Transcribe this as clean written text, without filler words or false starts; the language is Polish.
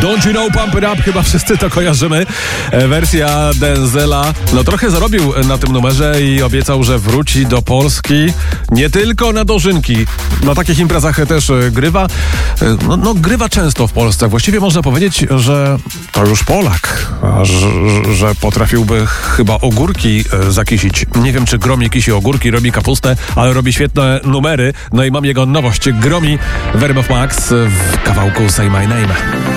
Don't you know, pump it up, chyba wszyscy to kojarzymy. Wersja Denzela, no trochę zarobił na tym numerze i obiecał, że wróci do Polski nie tylko na dożynki. Na takich imprezach też grywa. No grywa często w Polsce. Właściwie można powiedzieć, że to już Polak, że potrafiłby chyba ogórki zakisić. Nie wiem, czy Gromi kisi ogórki, robi kapustę, ale robi świetne numery. No i mam jego nowość. Gromi w RMF Max w kawałku Say My Name.